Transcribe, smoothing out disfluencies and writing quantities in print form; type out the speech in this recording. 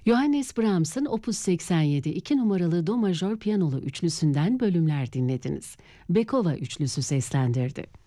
Johannes Brahms'ın Opus 87 2 numaralı Do majör piyanolu üçlüsünden bölümler dinlediniz. Bekova üçlüsü seslendirdi.